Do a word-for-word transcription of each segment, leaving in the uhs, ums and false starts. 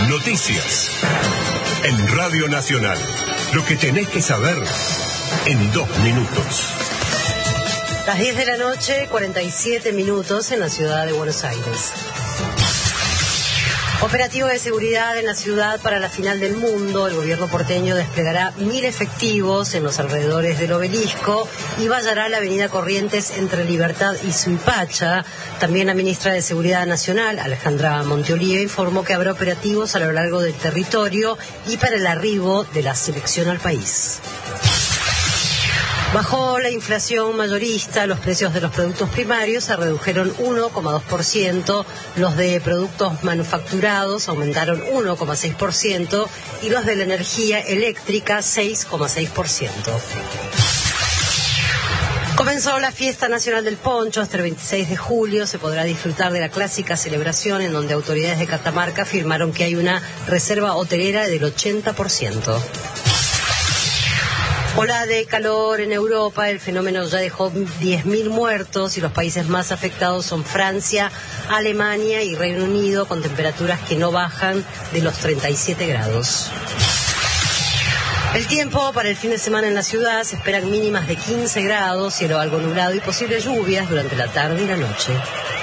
Noticias. En Radio Nacional. Lo que tenés que saber en dos minutos. Las diez de la noche, cuarenta y siete minutos en la ciudad de Buenos Aires. Operativo de seguridad en la ciudad para la final del mundo. El gobierno porteño desplegará mil efectivos en los alrededores del obelisco y vallará la avenida Corrientes entre Libertad y Suipacha. También la ministra de Seguridad Nacional, Alejandra Monteolive, informó que habrá operativos a lo largo del territorio y para el arribo de la selección al país. Bajó la inflación mayorista, los precios de los productos primarios se redujeron uno coma dos por ciento, los de productos manufacturados aumentaron uno coma seis por ciento y los de la energía eléctrica seis coma seis por ciento. Comenzó la Fiesta Nacional del Poncho. Hasta el veintiséis de julio se podrá disfrutar de la clásica celebración en donde autoridades de Catamarca afirmaron que hay una reserva hotelera del ochenta por ciento. Ola de calor en Europa, el fenómeno ya dejó diez mil muertos y los países más afectados son Francia, Alemania y Reino Unido, con temperaturas que no bajan de los treinta y siete grados. El tiempo para el fin de semana en la ciudad: se esperan mínimas de quince grados, cielo algo nublado y posibles lluvias durante la tarde y la noche.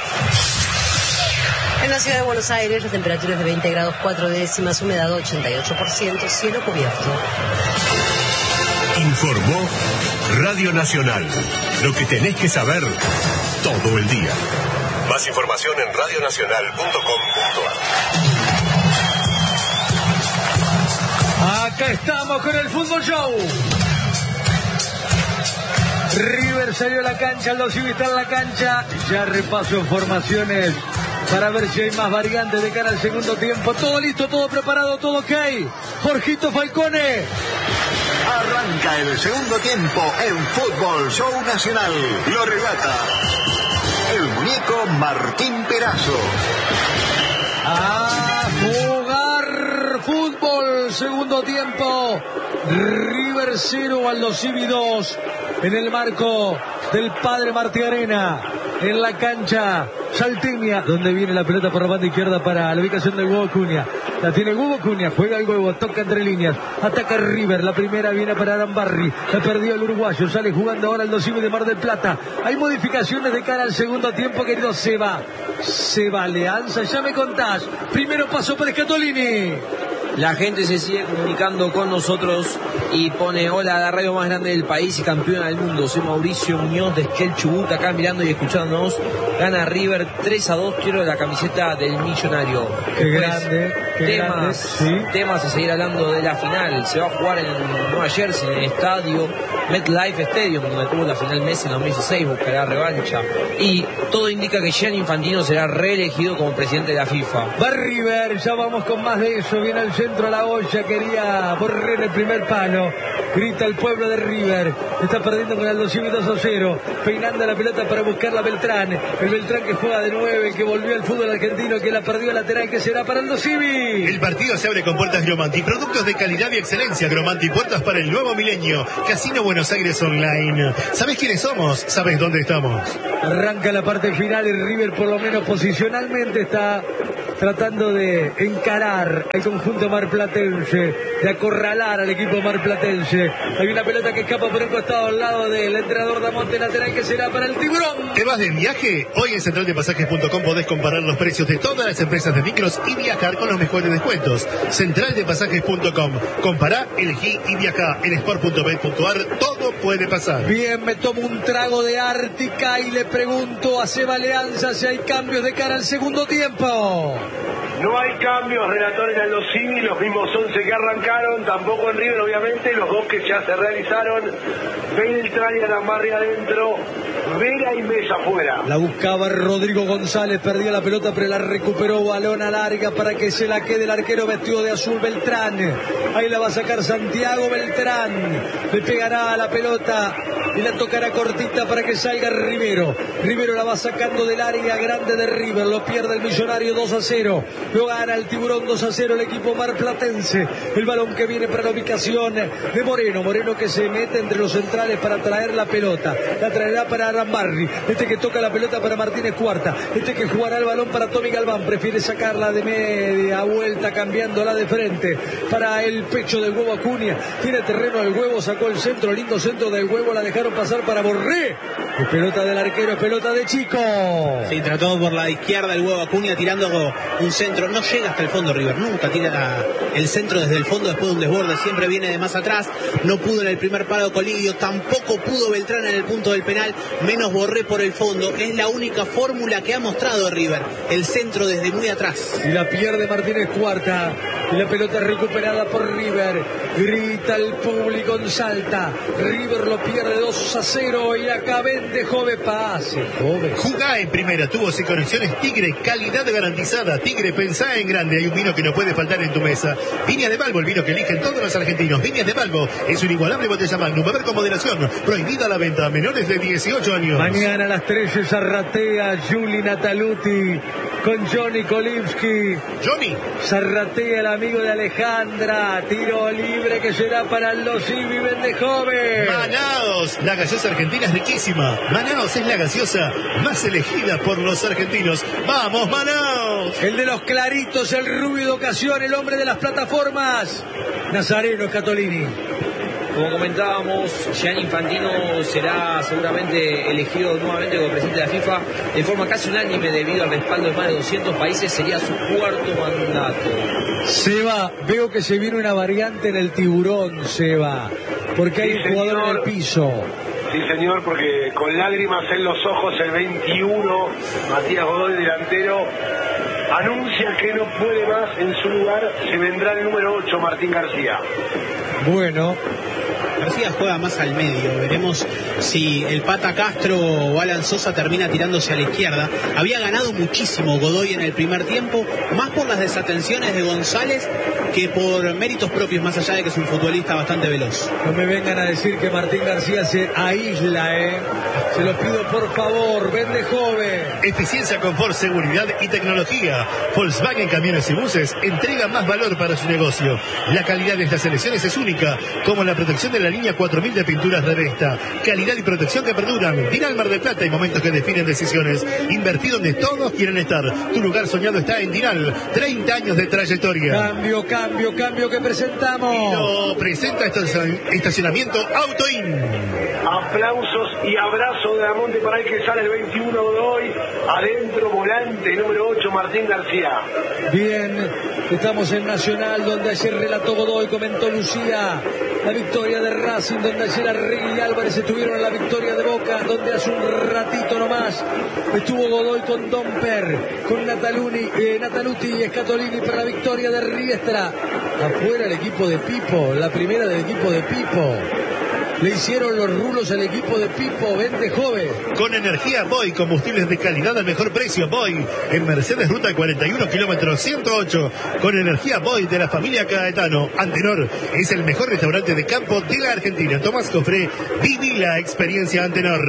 En la ciudad de Buenos Aires, la temperatura es de veinte grados cuatro décimas, humedad ochenta y ocho por ciento, cielo cubierto. Informó Radio Nacional. Lo que tenés que saber todo el día. Más información en radio nacional punto com punto a. Acá estamos con el Fútbol Show. River salió a la cancha, Aldo Civi está en la cancha. Ya repaso formaciones para ver si hay más variantes de cara al segundo tiempo. Todo listo, todo preparado, todo ok. Jorgito Falcone. Arranca el segundo tiempo en Fútbol Show Nacional. Lo relata el muñeco Martín Perazo. A jugar fútbol, segundo tiempo. River cero, Aldo Civi dos. En el marco del Padre Martí Arena. En la cancha salteña, donde viene la pelota por la banda izquierda para la ubicación del Hugo Cunha. La tiene Hugo Cunha, juega el huevo, toca entre líneas, ataca River, la primera viene para Arambarri, la perdió el uruguayo, sale jugando ahora el Aldo Civi de Mar del Plata. Hay modificaciones de cara al segundo tiempo, querido Seba. Seba Alianza, ya me contás. Primero paso para Scatolini. La gente se sigue comunicando con nosotros y pone: hola, la radio más grande del país y campeona del mundo. Soy Mauricio Muñoz de Esquel Chubut, acá mirando y escuchándonos. Gana River tres a dos, quiero la camiseta del millonario. Qué Después, grande, qué temas, grande, sí. temas a seguir hablando de la final. Se va a jugar en Nueva Jersey, en el estadio MetLife Stadium, donde tuvo la final Messi en dos mil dieciséis, buscará revancha. Y todo indica que Gianni Infantino será reelegido como presidente de la FIFA. Va River, ya vamos con más de eso. Viene al centro a la olla, quería Borrell el primer palo. Grita el pueblo de River. Está perdiendo con Aldo Civi dos a cero. Peinando la pelota para buscarla Beltrán. El Beltrán que juega de nueve, que volvió al fútbol argentino, que la perdió lateral, que será para Aldo Civi. El partido se abre con puertas Gromanti. Productos de calidad y excelencia. Gromanti, puertas para el nuevo milenio. Casino Buenos Aires Online. ¿Sabés quiénes somos? ¿Sabés dónde estamos? Arranca la parte final y River, por lo menos posicionalmente, está tratando de encarar al conjunto marplatense, de acorralar al equipo marplatense. Hay una pelota que escapa por un costado al lado del entrenador Damonte, lateral, que será para el Tiburón. ¿Te vas de viaje? Hoy en central de pasajes punto com podés comparar los precios de todas las empresas de micros y viajar con los mejores descuentos. central de pasajes punto com. Compará, elegí y viajá. En sport punto bet punto ar todo puede pasar. Bien, me tomo un trago de Ártica y le pregunto a Seba Alianza si hay cambios de cara al segundo tiempo. No hay cambios, relator, en Aldo Civi, los mismos once que arrancaron, tampoco en River, obviamente, los dos que ya se realizaron. Beltrán y Arambarri adentro, Vera y Mesa afuera. La buscaba Rodrigo González, perdía la pelota, pero la recuperó. Balón a larga para que se la quede el arquero vestido de azul, Beltrán. Ahí la va a sacar Santiago Beltrán. Le pegará a la pelota y la tocará cortita para que salga Rivero. Rivero la va sacando del área grande de River, lo pierde el Millonario dos a cero, lo gana el Tiburón dos a cero el equipo marplatense. El balón que viene para la ubicación de Moreno, Moreno que se mete entre los centrales para traer la pelota, la traerá para Arambarri, este que toca la pelota para Martínez Cuarta, este que jugará el balón para Tommy Galván, prefiere sacarla de media vuelta cambiándola de frente para el pecho del Huevo Acuña, tiene terreno el Huevo, sacó el centro, lindo centro del Huevo, la dejaron pasar para Borré, es pelota del arquero, es pelota de Chico. Sí, trató por la izquierda el Huevo Acuña tirando un centro, no llega hasta el fondo River, nunca tira el centro desde el fondo después de un desborde, siempre viene de más atrás, no pudo en el primer palo Colidio, tampoco pudo Beltrán en el punto del penal, menos Borré por el fondo, es la única fórmula que ha mostrado River, el centro desde muy atrás. Y la pierde Martínez Cuarta, y la pelota recuperada por River, grita el público en Salta, River lo pierde dos a cero y acá vende Jove, pase, Jove. Jugá en primera, tubos y conexiones Tigre, calidad garantizada. Tigre, pensá en grande, hay un vino que no puede faltar en tu mesa. Viñas de Balbo, el vino que eligen todos los argentinos. Viñas de Balbo es un inigualable botella Magnum, beber con moderación, prohibida la venta a menores de dieciocho años. Mañana a las trece Zarratea, Juli Nataluti con Johnny Kolimski. Johnny Zarratea, el amigo de Alejandra, tiro libre que será para Aldo Civi, vende Jove. Manaos, la gaseosa argentina es riquísima. Manaos es la gaseosa más elegida por los argentinos. ¡Vamos, Manaos! El de los claritos, el rubio de ocasión, el hombre de las plataformas, Nazareno Scatolini. Como comentábamos, Gianni Infantino será seguramente elegido nuevamente como presidente de la FIFA de forma casi unánime debido al respaldo de más de doscientos países, sería su cuarto mandato. Seba, veo que se viene una variante en el Tiburón, Seba, porque hay Sí, un jugador señor. en el piso. Sí, señor, porque con lágrimas en los ojos el veintiuno, Matías Godoy, delantero, anuncia que no puede más. En su lugar se vendrá el número ocho, Martín García. Bueno, García juega más al medio, veremos si el Pata Castro o Alan Sosa termina tirándose a la izquierda. Había ganado muchísimo Godoy en el primer tiempo, más por las desatenciones de González que por méritos propios, más allá de que es un futbolista bastante veloz. no me vengan a decir que Martín García se aísla, ¿eh? Se lo pido por favor, vende Jove. Eficiencia, confort, seguridad y tecnología. Volkswagen Camiones y Buses entrega más valor para su negocio. La calidad de estas selecciones es única, como la protección de la línea cuatro mil de pinturas Revesta. Calidad y protección que perduran. Dinal Mar del Plata y momentos que definen decisiones. Invertir donde todos quieren estar. Tu lugar soñado está en Dinal. treinta años de trayectoria. Cambio, cambio, cambio que presentamos. Y lo presenta estacion- estacionamiento Autoin. Aplausos y abrazo de Amonte para el que sale el veintiuno Godoy. Adentro, volante número ocho, Martín García. Bien, estamos en Nacional, donde ayer relató Godoy, comentó Lucía, la victoria de Racing, donde ayer Arregui y Álvarez estuvieron en la victoria de Boca, donde hace un ratito nomás estuvo Godoy con Domper, con Nataluni, eh, Nataluti y Scatolini para la victoria de Riestra. Afuera el equipo de Pipo, la primera del equipo de Pipo. Le hicieron los rulos al equipo de Pipo, vende Jove. Con energía Boy, combustibles de calidad al mejor precio. Boy, en Mercedes Ruta cuarenta y uno, kilómetro ciento ocho. Con energía Boy de la familia Caetano. Antenor es el mejor restaurante de campo de la Argentina. Tomás Cofré, viví la experiencia Antenor.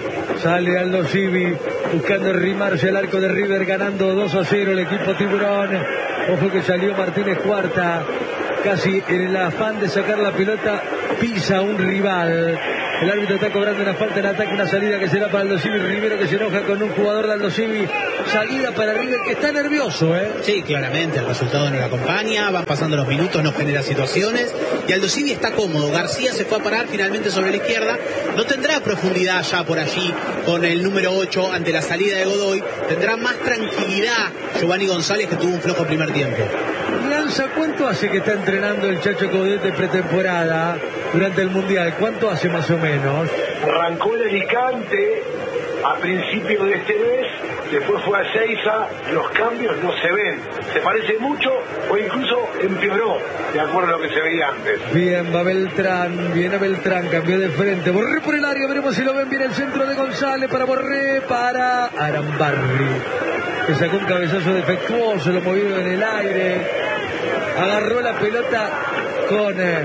Sale Aldo Civi buscando rimarse el arco de River, ganando dos a cero el equipo Tiburón. Ojo que salió Martínez Cuarta, casi en el afán de sacar la pelota, pisa un rival. El árbitro está cobrando una falta en ataque, una salida que será para Aldo Civi. Rivero que se enoja con un jugador de Aldo Civi. Salida para River que está nervioso, ¿eh? Sí, claramente, el resultado no lo acompaña, van pasando los minutos, no genera situaciones, y Aldo Civi está cómodo. García se fue a parar finalmente sobre la izquierda, no tendrá profundidad ya por allí con el número ocho ante la salida de Godoy, tendrá más tranquilidad Giovanni González, que tuvo un flojo primer tiempo. Lanza, ¿cuánto hace que está entrenando el Chacho Coudet de pretemporada durante el Mundial? ¿Cuánto hace más o menos? Arrancó el Alicante a principios de este mes, después fue a Seiza, los cambios no se ven, se parece mucho o incluso empeoró de acuerdo a lo que se veía antes. Bien, va Beltrán, viene Beltrán, cambió de frente, Borré por el área, veremos si lo ven bien el centro de González para Borré, para Arambarri, que sacó un cabezazo defectuoso, lo movió en el aire, agarró la pelota con eh,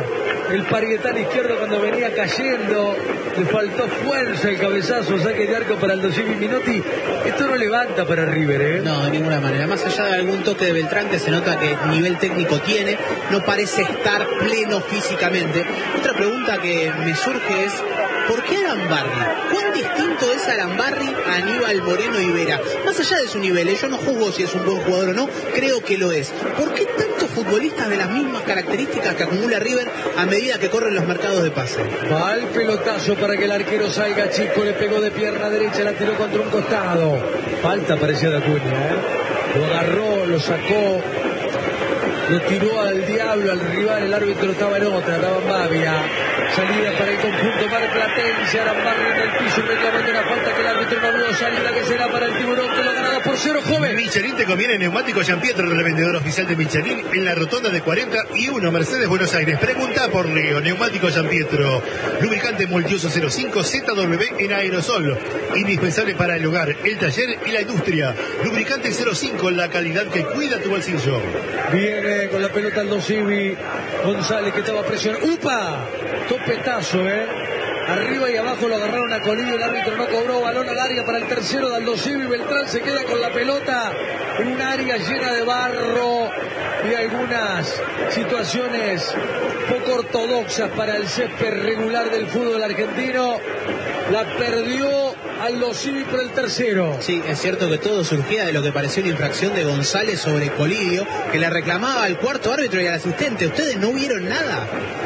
el parietal izquierdo cuando venía cayendo, le faltó fuerza el cabezazo, saque de arco para Aldo Civi Minotti. Esto no levanta para River, ¿eh? No, de ninguna manera. Más allá de algún toque de Beltrán que se nota que nivel técnico tiene, no parece estar pleno físicamente. Otra pregunta que me surge es, ¿por qué Arambarri? ¿Cuán distinto es Arambarri a Aníbal Moreno Ibera? Más allá de su nivel, ¿eh? Yo no juzgo si es un buen jugador o no, creo que lo es. ¿Por qué tantos futbolistas de las mismas características que acumula River a medida que corren los mercados de pase? Va el pelotazo para que el arquero salga, Chico, le pegó de pierna derecha, la tiró contra un costado. Falta parecía de Acuña, ¿eh? Lo agarró, lo sacó, lo tiró al diablo, al rival, el árbitro estaba en otra, estaba en Bavia. Salida para el conjunto marplatense, Arambarri en el piso, reclamando una falta que el árbitro no vio, salida que será para el Tiburón, que lo gana dos por cero, joven. Michelin te conviene neumático Gianpietro, el revendedor oficial de Michelin en la rotonda de cuarenta y uno, Mercedes, Buenos Aires. Pregunta por Leo, neumático Gianpietro, lubricante multiuso cero cinco Z W en aerosol, indispensable para el hogar, el taller y la industria. Lubricante cero cinco, la calidad que cuida tu bolsillo. Viene con la pelota Aldo Civi González, que estaba presionado. ¡Upa! Topetazo, ¿eh? Arriba y abajo lo agarraron a Colidio, el árbitro no cobró, balón al área para el tercero de Aldo Civi. Beltrán se queda con la pelota en un área llena de barro y algunas situaciones poco ortodoxas para el césped regular del fútbol argentino. La perdió Aldo Civi por el tercero. Sí, es cierto que todo surgía de lo que pareció una infracción de González sobre Colidio, que le reclamaba al cuarto árbitro y al asistente. ¿Ustedes no vieron nada?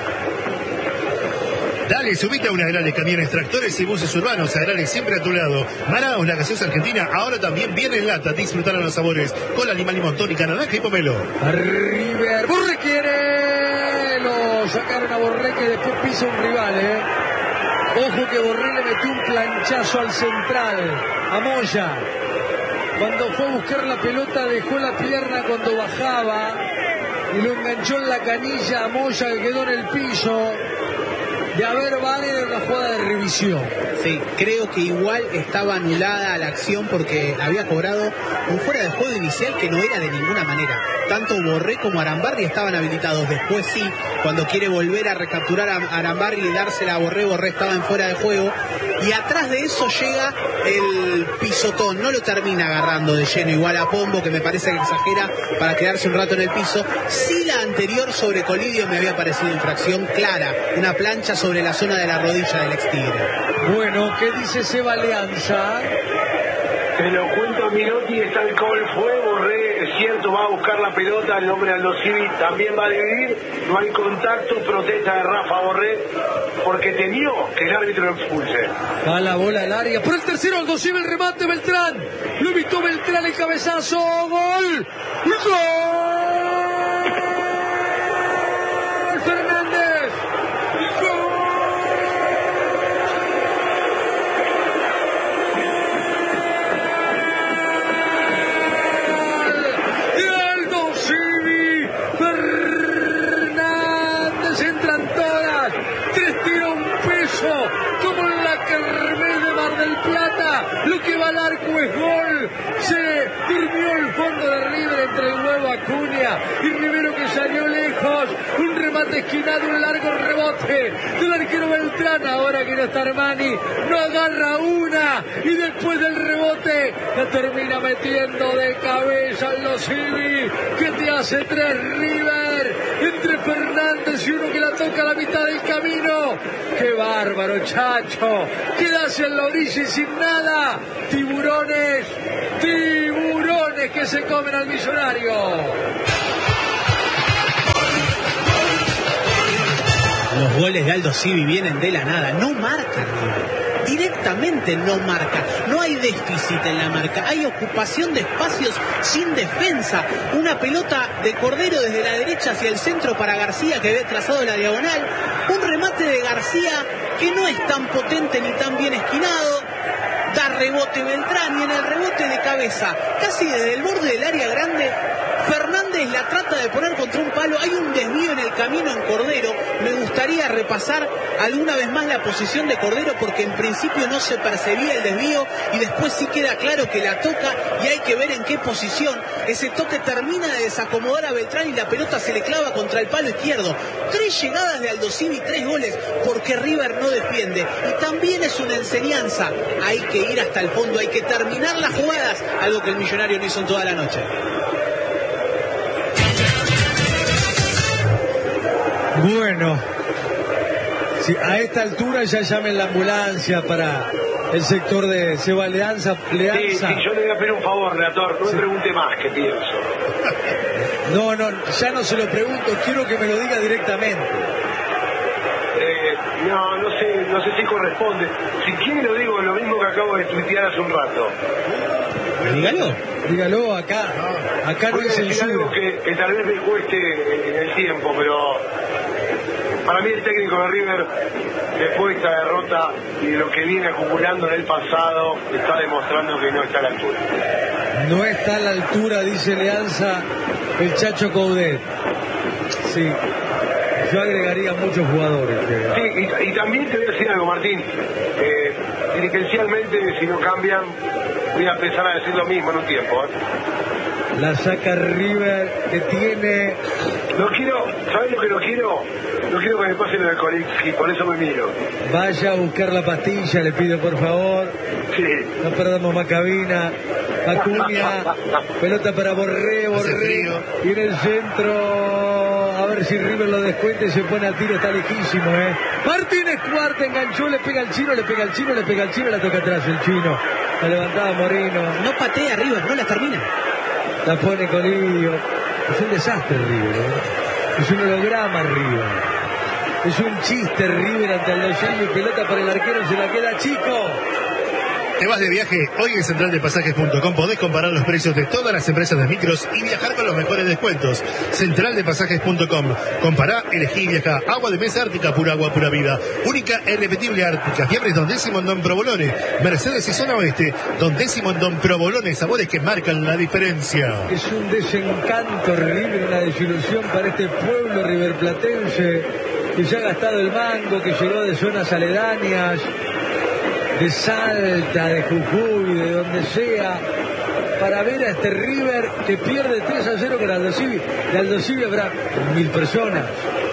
Dale, subite a una Agrales, camiones, tractores y buses urbanos. Agrales siempre a tu lado. Maraos, la gaseosa argentina, ahora también viene en lata. Disfrutar a los sabores. Cola, limón, limón, tónica, naranja y pomelo. River, Borré quiere. Lo sacaron a Borré, que después pisa un rival, ¿eh? Ojo que Borré le metió un planchazo al central, a Moya. Cuando fue a buscar la pelota dejó la pierna cuando bajaba y lo enganchó en la canilla a Moya, que quedó en el piso. De haber vale en una jugada de revisión. Sí, creo que igual estaba anulada la acción porque había cobrado un fuera de juego inicial que no era de ninguna manera. Tanto Borré como Arambarri estaban habilitados. Después sí, cuando quiere volver a recapturar a Arambarri y dársela a Borré, Borré estaba en fuera de juego. Y atrás de eso llega el pisotón. No lo termina agarrando de lleno igual a Pombo, que me parece que exagera para quedarse un rato en el piso. Sí, la anterior sobre Colidio me había parecido infracción clara. Una plancha sobre la zona de la rodilla del ex Tigre. Bueno, ¿qué dice Seba Alianza? Se lo cuento a Minotti, está el gol, fue Borré, es cierto, va a buscar la pelota, el hombre Aldo Civi también va a dividir, no hay contacto, protesta de Rafa Borré, porque temió que el árbitro lo expulse. Va la bola al área, por el tercero Aldo Civi, el remate, Beltrán, lo evitó Beltrán, el cabezazo, gol, gol, Fernández, gol. Como en la Kermés de Mar del Plata, lo que va al arco es gol. Se durmió el fondo de River entre el nuevo Acuña y Rivero, que salió lejos. Un remate esquinado, un largo rebote del arquero Beltrán. Ahora que no está Armani, no agarra una y después del rebote la termina metiendo de cabeza Aldo Civi, que te hace tres River entre Fernández y uno que la toca a la mitad del camino. ¡Qué bárbaro, Chacho! Quedarse en la orilla y sin nada. Tiburones, tiburones que se comen al millonario. Los goles de Aldo Civi vienen de la nada, no marca River. Directamente no marca, no hay déficit en la marca, hay ocupación de espacios sin defensa, una pelota de Cordero desde la derecha hacia el centro para García, que ve trazado la diagonal, un remate de García que no es tan potente ni tan bien esquinado, da rebote Beltrán y en el rebote de cabeza, casi desde el borde del área grande, Fernández la trata de poner contra un palo, hay un desvío en el camino en Cordero. Me gustaría repasar alguna vez más la posición de Cordero, porque en principio no se percibía el desvío y después sí queda claro que la toca y hay que ver en qué posición. Ese toque termina de desacomodar a Beltrán y la pelota se le clava contra el palo izquierdo. Tres llegadas de Aldosivi, tres goles, porque River no defiende. Y también es una enseñanza, hay que ir hasta el fondo, hay que terminar las jugadas, algo que el Millonario no hizo en toda la noche. Bueno, si a esta altura ya llamen la ambulancia para el sector de Seba Leanza. Leanza. Sí, sí, yo le voy a pedir un favor, relator, no sí. me pregunte más que pienso. No, no, ya no se lo pregunto, quiero que me lo diga directamente. Eh, no, no sé, no sé si corresponde. Si quiere lo digo lo mismo que acabo de tuitear hace un rato. Dígalo. Dígalo acá. Acá no hay censura. Algo que, que tal vez me cueste en el tiempo, pero para mí el técnico de River, después de esta derrota y de lo que viene acumulando en el pasado, está demostrando que no está a la altura. No está a la altura, dice Leanza, el Chacho Coudet. Sí, yo agregaría muchos jugadores. Sí, y, y también te voy a decir algo, Martín. Eh, dirigencialmente, si no cambian, voy a empezar a decir lo mismo en un tiempo. ¿eh? La saca River, que tiene... No quiero, ¿sabes lo que no quiero? No quiero que me pase lo de Kolitsky, por eso me miro. Vaya a buscar la pastilla, le pido por favor. Sí. No perdamos más cabina. Acuña, pelota para Borré, Borré. Y en el centro, a ver si River lo descuenta y se pone a tiro, está lejísimo, ¿eh? Martínez Cuarta enganchó, le pega al chino, le pega al chino, le pega al chino, la toca atrás el chino. La levantaba Moreno. No patea River, no la termina. La pone Colidio. Es un desastre River, ¿eh? Es un holograma River. Es un chiste River ante el Aldosivi. Pelota para el arquero, se la queda chico. ¿Te vas de viaje? Hoy en central de pasajes punto com podés comparar los precios de todas las empresas de micros y viajar con los mejores descuentos. central de pasajes punto com. Compará, elegí y viajá. Agua de mesa Ártica, pura agua, pura vida. Única e irrepetible Ártica. Fiambres Don Décimo en Don Provolone. Mercedes y Zona Oeste. Don Décimo en Don Provolone. Sabores que marcan la diferencia. Es un desencanto River, una desilusión para este pueblo riverplatense que ya ha gastado el mango, que llegó de zonas aledañas, de Salta, de Jujuy, de donde sea, para ver a este River que pierde tres a cero con Aldosivi. De Aldosivi habrá mil personas.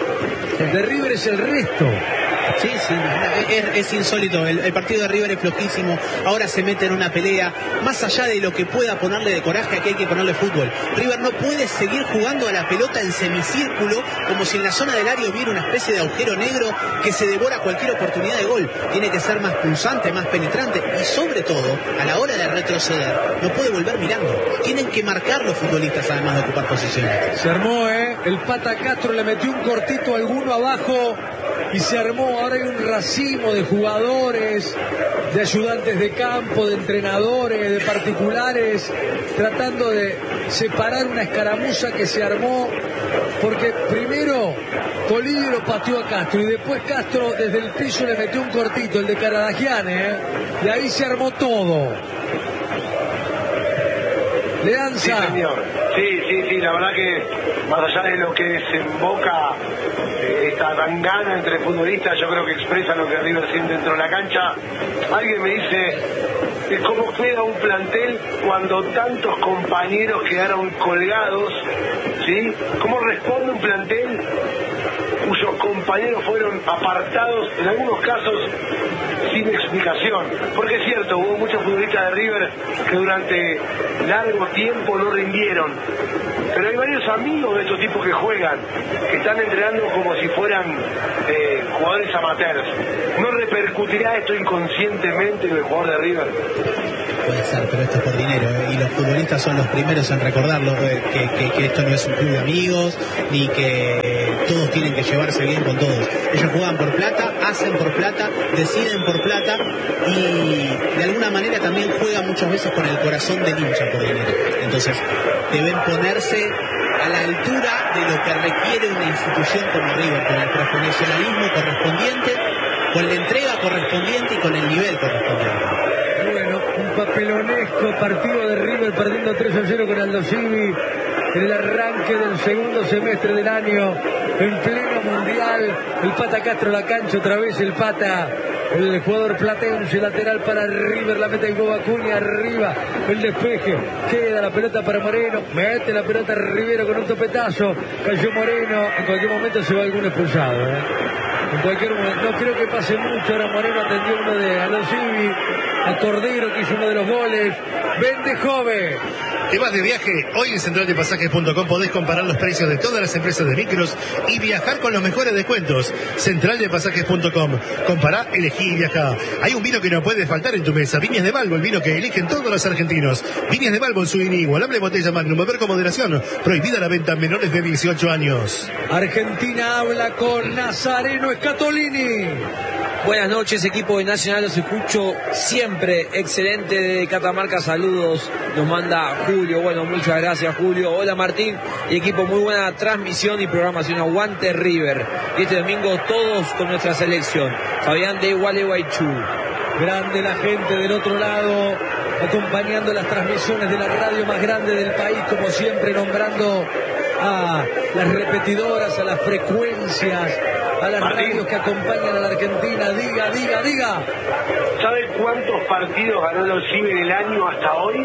El de River es el resto. Sí, sí, es, es insólito. El, el partido de River es flojísimo. Ahora se mete en una pelea. Más allá de lo que pueda ponerle de coraje, aquí hay que ponerle fútbol. River no puede seguir jugando a la pelota en semicírculo, como si en la zona del área hubiera una especie de agujero negro que se devora cualquier oportunidad de gol. Tiene que ser más pulsante, más penetrante. Y sobre todo, a la hora de retroceder, no puede volver mirando. Tienen que marcar los futbolistas, además de ocupar posiciones. Se armó, ¿eh? El Pata Castro le metió un cortito a alguno abajo y se armó. Ahora hay un racimo de jugadores, de ayudantes de campo, de entrenadores, de particulares, tratando de separar una escaramuza que se armó, porque primero Colidio lo pateó a Castro y después Castro desde el piso le metió un cortito, el de Caradagiane, ¿eh? Y ahí se armó todo. Leanza. Sí, señor. Sí, sí, sí, la verdad que más allá de lo que desemboca eh, esta tangana entre futbolistas, yo creo que expresa lo que River siente dentro de la cancha. Alguien me dice, eh, ¿cómo queda un plantel cuando tantos compañeros quedaron colgados? ¿Sí? ¿Cómo responde un plantel cuyos compañeros fueron apartados, en algunos casos sin explicación? Porque es cierto, hubo muchos futbolistas de River que durante largo tiempo no rindieron, pero hay varios amigos de estos tipos que juegan, que están entrenando como si fueran eh, jugadores amateurs. ¿No repercutirá esto inconscientemente en el jugador de River? Puede ser, pero esto es por dinero, ¿eh? Y los futbolistas son los primeros en recordarlo, ¿eh? que, que, que esto no es un club de amigos, ni que todos tienen que llevarse bien con todos. Ellos juegan por plata, hacen por plata, deciden por plata y de alguna manera también juegan muchas veces con el corazón del hincha por dinero. Entonces deben ponerse a la altura de lo que requiere una institución como River, con el profesionalismo correspondiente, con la entrega correspondiente y con el nivel correspondiente. Bueno, un papelonesco partido de River perdiendo tres a cero con Aldosivi. en el arranque del segundo semestre del año, en pleno mundial. El Pata Castro la cancha, otra vez el Pata, el jugador platense, lateral para River, la mete en Boba Acuña, arriba, el despeje, queda la pelota para Moreno, mete la pelota Rivero con un topetazo, cayó Moreno, en cualquier momento se va algún expulsado, ¿eh? En cualquier momento, no creo que pase mucho. Ahora Moreno atendió uno de Alocivi, a Cordero, que hizo uno de los goles. Vende joven. ¿Te vas de viaje? Hoy en central de pasajes punto com podés comparar los precios de todas las empresas de micros y viajar con los mejores descuentos. central de pasajes punto com. Compará, elegí y viajá. Hay un vino que no puede faltar en tu mesa. Viñas de Balbo, el vino que eligen todos los argentinos. Viñas de Balbo en su inigualable botella Magnum. Beber con moderación. Prohibida la venta a menores de dieciocho años. Argentina habla con Nazareno Scatolini. Buenas noches, equipo de Nacional, los escucho siempre, excelente de Catamarca, saludos, nos manda Julio, bueno, muchas gracias Julio, hola Martín, y equipo, muy buena transmisión y programación, aguante River, y este domingo todos con nuestra selección, Fabián de Gualeguaychú. Grande la gente del otro lado, acompañando las transmisiones de la radio más grande del país, como siempre, nombrando a las repetidoras, a las frecuencias, a las Martín, radios que acompañan a la Argentina. Diga, diga, diga. ¿Sabe cuántos partidos ganó los Ciber el año hasta hoy?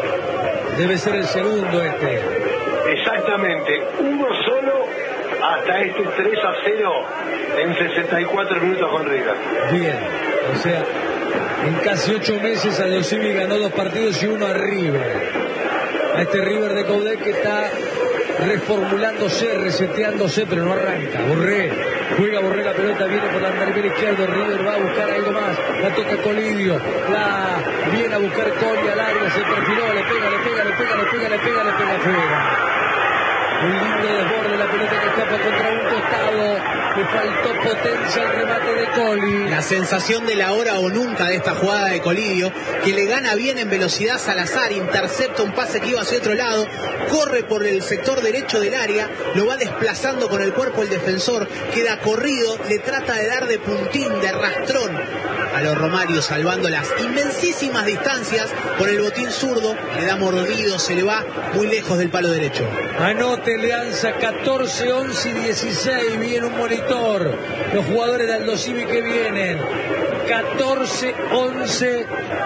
Debe ser el segundo este. Exactamente, uno solo hasta este tres a cero en sesenta y cuatro minutos con River. Bien, o sea, en casi ocho meses Aldosivi ganó dos partidos y uno a River. A este River de Coudet que está reformulándose, reseteándose, pero no arranca. Borré, juega Borré la pelota, viene por la lateral izquierdo, River va a buscar algo más, la toca Colidio, la viene a buscar Coli al área, se perfiló, le pega, le pega, le pega, le pega, le pega, le pega afuera. Un lindo desborde, la pelota que escapa contra un costado, le faltó potencia al remate de Coli. La sensación de la hora o nunca de esta jugada de Colidio, que le gana bien en velocidad Salazar, intercepta un pase que iba hacia otro lado, corre por el sector derecho del área, lo va desplazando con el cuerpo el defensor, queda corrido, le trata de dar de puntín, de rastrón a los Romario, salvando las inmensísimas distancias por el botín zurdo, le da mordido, se le va muy lejos del palo derecho. Anote Leanza, catorce, once y dieciséis, viene un monitor, los jugadores de Aldosivi que vienen, catorce, once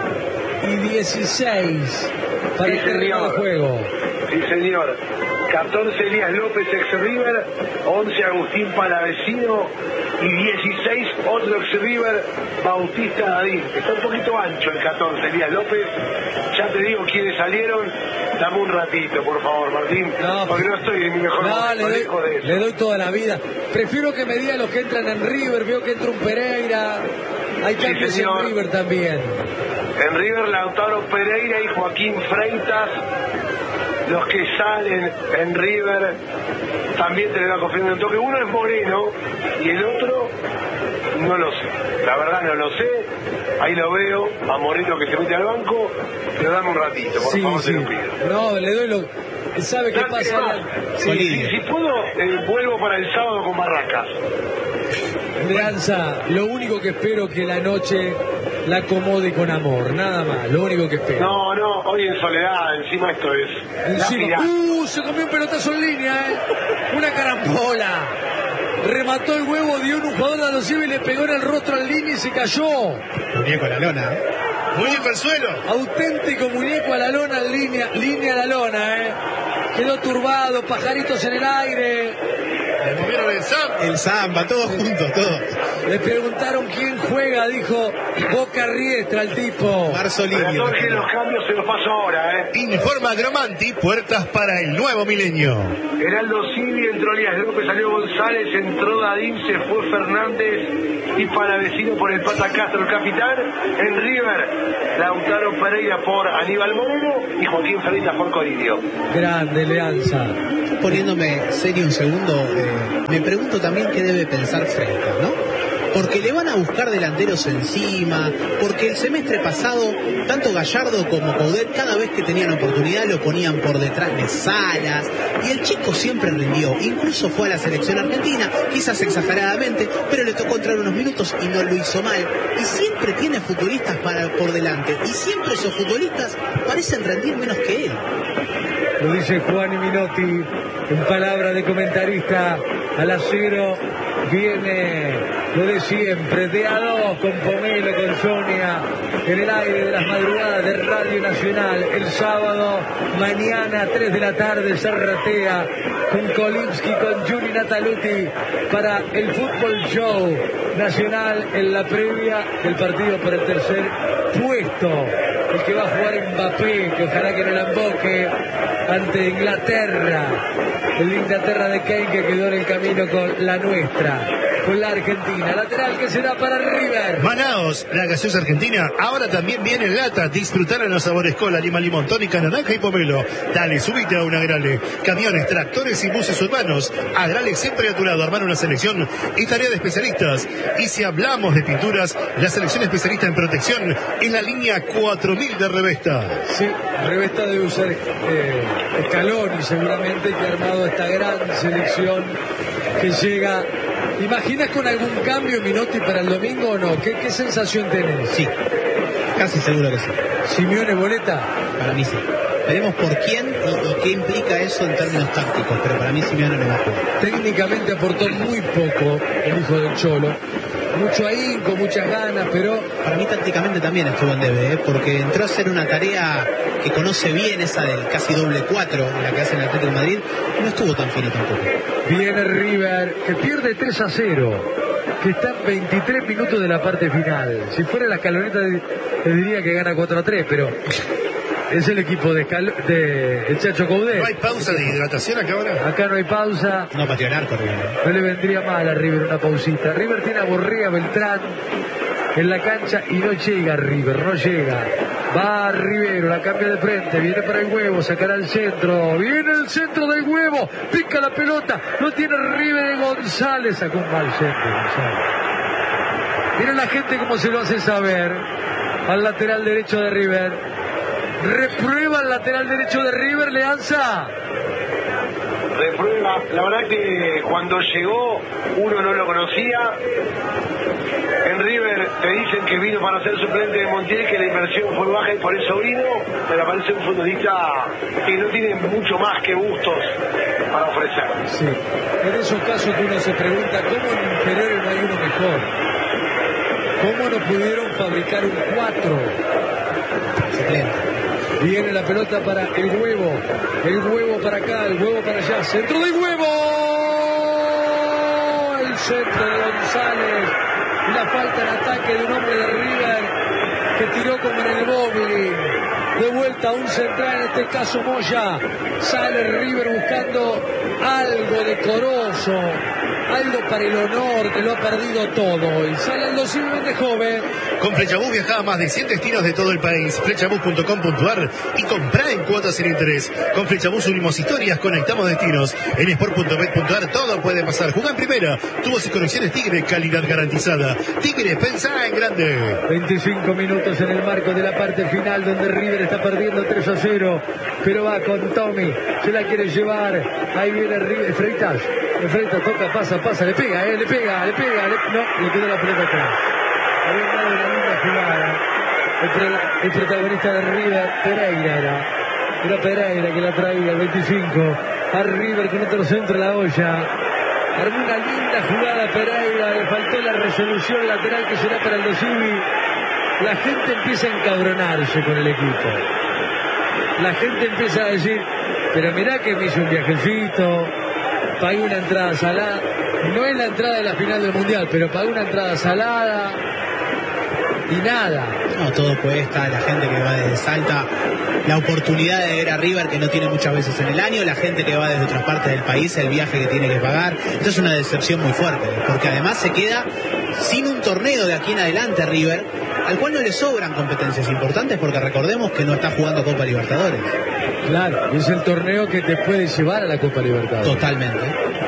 y dieciséis para Sí, el terreno de señor. juego. Sí, señor. catorce Elías López, ex River, once Agustín Palavecino y dieciséis otro ex River, Bautista Dadín. Está un poquito ancho el catorce Elías López. Ya te digo quiénes salieron. Dame un ratito, por favor, Martín, No, porque no estoy en mi mejor No, momento, le lejos de doy, eso. le doy toda la vida. Prefiero que me digan los que entran en River, veo que entra un Pereira. Hay Sí, cambios en señor. River también. En River, Lautaro Pereira y Joaquín Freitas. Los que salen en River también te le va confirmando un toque. Uno es Moreno y el otro no lo sé. La verdad no lo sé. Ahí lo veo a Moreno que se mete al banco. Pero dame un ratito, por Sí, favor, sí. te lo pido. No, le doy lo... ¿Sabe qué Ya, pasa? además, si, si- si puedo, eh, vuelvo para el sábado con Barracas. Leanza, lo único que espero que la noche la acomode con amor, nada más, lo único que espero. No, no, hoy en soledad, encima esto es la Encima, pirata. ¡uh! Se comió un pelotazo en línea, ¿eh? Una carambola. Remató el huevo, dio un jugador de Aldosivi y le pegó en el rostro al línea y se cayó. Muñeco a la lona, ¿eh? Muñeco al suelo. Auténtico muñeco a la lona, en línea, línea a la lona, ¿eh? Quedó turbado, pajaritos en el aire. Le movieron el samba. El samba, todos juntos, todos. Le preguntaron quién juega, dijo Boca Riestra el tipo. Marzo Livio. Relator que los cambios se los paso ahora, ¿eh? Informa Gromanti, puertas para el nuevo milenio. Heraldo Civi, entró Elías López, salió González, entró Dadín, se fue Fernández y Palavecino por el Pata Castro, el capitán. En River, Lautaro Pereira por Aníbal Moreno y Joaquín Freitas por Coridio. Grande Leanza. Poniéndome serio un segundo, eh, me pregunto también qué debe pensar Freitas, ¿no? Porque le van a buscar delanteros encima, porque el semestre pasado, tanto Gallardo como Coudet, cada vez que tenían oportunidad lo ponían por detrás de Salas, y el chico siempre rindió, incluso fue a la selección argentina, quizás exageradamente, pero le tocó entrar unos minutos y no lo hizo mal, y siempre tiene futbolistas para, por delante, y siempre esos futbolistas parecen rendir menos que él. Lo dice Juan Minotti en palabra de comentarista. Al acero viene lo de siempre, de a dos con Pomelo, con Sonia, en el aire de las madrugadas de Radio Nacional. El sábado, mañana, tres de la tarde, Zarratea con Kolinsky, con Juli Nataluti para el Fútbol Show Nacional en la previa del partido por el tercer puesto. El que va a jugar Mbappé, que ojalá que no la emboque, ante Inglaterra. El Inglaterra de Kane que quedó en el camino con la nuestra, con la Argentina. Lateral que será para River. Manaos, la gaseosa argentina, ahora también viene en lata. Disfrutar en los sabores cola, lima, limón, tónica, naranja y pomelo. Dale, subite a un Agrale. Camiones, tractores y buses urbanos. Agrale siempre a tu lado, armar una selección y tarea de especialistas. Y si hablamos de pinturas, la selección especialista en protección es la línea cuatro mil de Revesta. Sí, Revesta debe usar eh, Scaloni seguramente, que ha armado esta gran selección que llega. ¿Imaginas con algún cambio, Minotti, para el domingo o no? ¿Qué, qué sensación tenés? Sí, casi seguro que sí. ¿Simeone boleta? Para mí sí. Veremos por quién y, y qué implica eso en términos tácticos, pero para mí Simeone no va a jugar. Técnicamente aportó muy poco el hijo del Cholo. Mucho ahínco, muchas ganas, pero... Para mí tácticamente también estuvo en debe, ¿eh? Porque entró a hacer una tarea que conoce bien, esa del casi doble cuatro, la que hace en el Atlético de Madrid, y no estuvo tan fino tampoco. Viene River, que pierde tres a cero, que está en veintitrés minutos de la parte final. Si fuera la escaloneta, le diría que gana cuatro a tres, pero... Es el equipo de, Cal... de el Chacho Coudet. ¿No hay pausa de hidratación acá ahora? Acá no hay pausa. No pateó el arco, River. No le vendría mal a River una pausita. River tiene a Borrea, Beltrán en la cancha y no llega River, no llega. Va Rivero, la cambia de frente, viene para el Huevo, sacará el centro. Viene el centro del Huevo, pica la pelota, lo tiene River. González, sacó un mal centro, González. Miren la gente cómo se lo hace saber al lateral derecho de River. Reprueba el lateral derecho de River, Leanza. Reprueba, la verdad que cuando llegó uno no lo conocía. En River te dicen que vino para ser suplente de Montiel, que la inversión fue baja y por eso vino, pero parece un futbolista que no tiene mucho más que gustos para ofrecer. Sí, en esos casos que uno se pregunta cómo en inferiores no hay uno mejor. ¿Cómo no pudieron fabricar un cuatro? Suplente. Viene la pelota para el Huevo, el Huevo para acá, el Huevo para allá, centro del Huevo, el centro de González, y la falta en ataque de un hombre de River que tiró como en el bowling, de vuelta a un central, en este caso Moya. Sale River buscando algo decoroso, algo para el honor, que lo ha perdido todo, y sale el dosiblemente joven. Con Flechabús viaja a más de cien destinos de todo el país. Flechabús punto com punto a r y comprá en cuotas sin interés. Con Flechabús unimos historias, conectamos destinos. En sport punto bet punto a r todo puede pasar. Jugá en primera. Tubos y conexiones Tigre, calidad garantizada. Tigre, pensá en grande. veinticinco minutos en el marco de la parte final, donde River está perdiendo tres a cero, pero va con Tommy, se la quiere llevar. Ahí viene River. Freitas, Freitas toca, pasa, pasa, le pega, eh, le pega, le pega, le... no, le queda la pelota atrás. Había dado una linda jugada. El, pre... el protagonista de River, Pereira era. Era Pereira que la traía, el veinticinco. A River con otro centro de la olla. Armó una linda jugada Pereira, le faltó la resolución lateral que será para el Dosivi. La gente empieza a encabronarse con el equipo. La gente empieza a decir, pero mirá que me hizo un viajecito, pagué una entrada salada. No es la entrada de la final del Mundial, pero pagué una entrada salada y nada. No, todo cuesta, la gente que va desde Salta, la oportunidad de ver a River que no tiene muchas veces en el año, la gente que va desde otras partes del país, el viaje que tiene que pagar. Esto es una decepción muy fuerte, porque además se queda sin un torneo de aquí en adelante River, al cual no le sobran competencias importantes, porque recordemos que no está jugando Copa Libertadores. Claro, es el torneo que te puede llevar a la Copa Libertadores. Totalmente.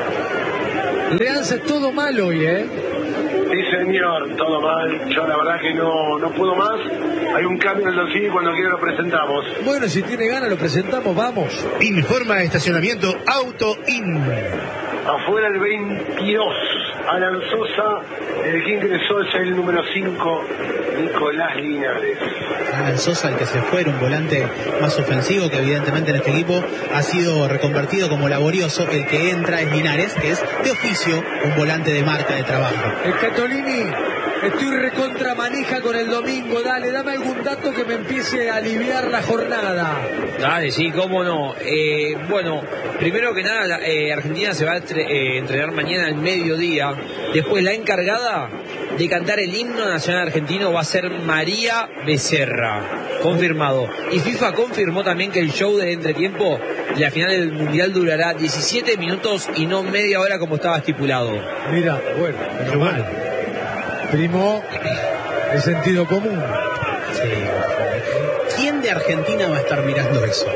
Le hace todo mal hoy, ¿eh? Sí, señor, todo mal. Yo la verdad que no, no puedo más. Hay un cambio en el dossier y cuando quiera lo presentamos. Bueno, si tiene ganas lo presentamos, vamos. Informa estacionamiento Auto In. Afuera el veintidós, Alan Sosa. El que ingresó es el número cinco, Nicolás Linares. Alan Sosa, el que se fue, era un volante más ofensivo, que evidentemente en este equipo ha sido reconvertido como laborioso. El que entra es Linares, que es de oficio un volante de marca, de trabajo. El Catolini, estoy recontra manija con el domingo. Dale, dame algún dato que me empiece a aliviar la jornada. Dale, sí, cómo no. Eh, bueno, primero que nada, la, eh, Argentina se va a entre, eh, entrenar mañana al mediodía. Después la encargada de cantar el himno nacional argentino va a ser María Becerra. Confirmado. Y FIFA confirmó también que el show de entretiempo de la final del Mundial durará diecisiete minutos y no media hora como estaba estipulado. Mira, bueno, pero bueno. Primo, el sentido común. Sí. ¿Quién de Argentina va a estar mirando eso?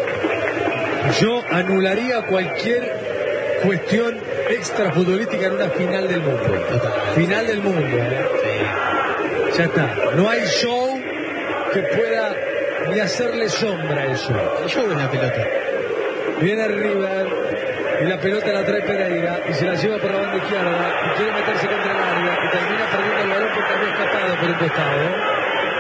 Yo anularía cualquier cuestión extrafutbolística en una final del mundo. Total. Final del mundo. ¿eh? Sí. Ya está. No hay show que pueda ni hacerle sombra a eso. El show es la pelota. Viene River y la pelota la trae Pereira y se la lleva por la banda izquierda y quiere meterse contra el área y termina perdiendo el balón porque había escapado por un costado.